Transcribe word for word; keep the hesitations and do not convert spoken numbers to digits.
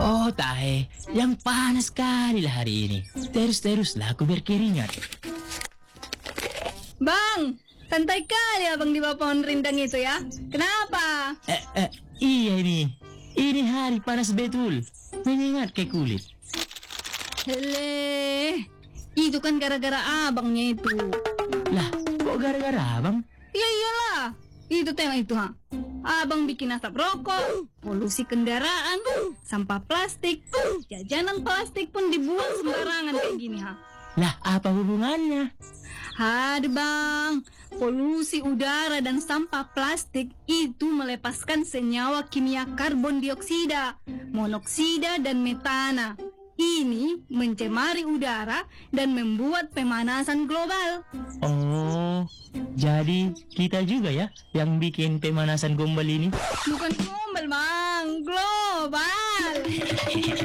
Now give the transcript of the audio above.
Oh, tahe. Yang panas sekali lah hari ini. Terus-teruslah aku berkeringat. Bang, santai kali abang di bawah pohon rindang itu ya. Kenapa? Eh, eh, iya ini. Ini hari panas betul. Menyengat ke kulit. Hele, itu kan gara-gara abangnya itu. Lah, kok gara-gara abang? Ya iyalah, itu tema itu ha. Abang bikin asap rokok, polusi kendaraan, sampah plastik, jajanan plastik pun dibuang sembarangan kayak gini ha. Lah, apa hubungannya? Hadir bang, polusi udara dan sampah plastik itu melepaskan senyawa kimia karbon dioksida, monoksida, dan metana. Ini mencemari udara dan membuat pemanasan global. Oh, jadi kita juga ya yang bikin pemanasan gombal ini? Bukan gombal bang, global.